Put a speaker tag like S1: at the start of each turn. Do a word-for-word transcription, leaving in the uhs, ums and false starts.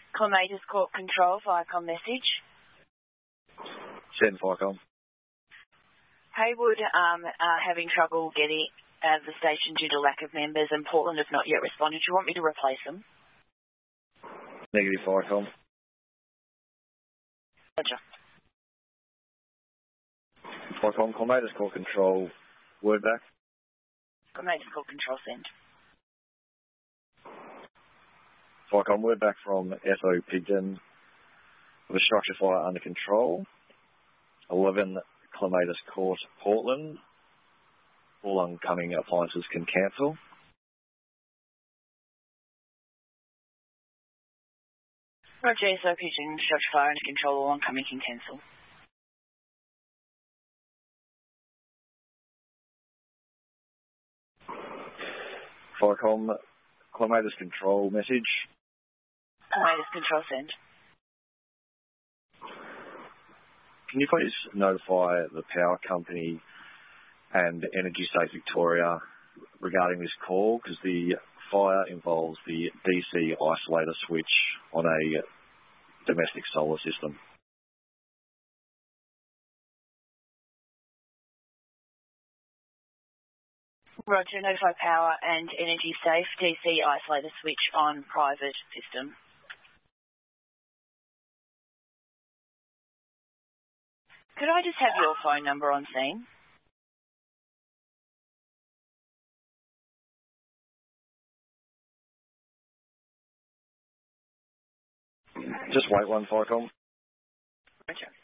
S1: Clematis Court Control, Viacom message.
S2: Send Viacom.
S1: Haywood um, are having trouble getting out of the station due to lack of members, and Portland have not yet responded. Do you want me to replace them?
S2: Negative Viacom.
S1: Roger.
S2: Viacom, Clematis Court Control, word back.
S1: Clematis Court Control, send.
S2: Viacom, word back from S O Pigden of a structure fire under control. eleven Clematis Court, Portland. All oncoming appliances can cancel.
S1: Roger, S O Pigden, structure fire under control. All oncoming can cancel.
S2: Viacom, Clematis Control message.
S1: Clematis Control, send.
S2: Can you please notify the power company and Energy Safe Victoria regarding this call, because the fire involves the D C isolator switch on a domestic solar system.
S1: Roger, notify power and Energy Safe, D C isolator switch on private system. Could I just have your phone number on scene?
S2: Just wait one, Viacom.
S1: Roger.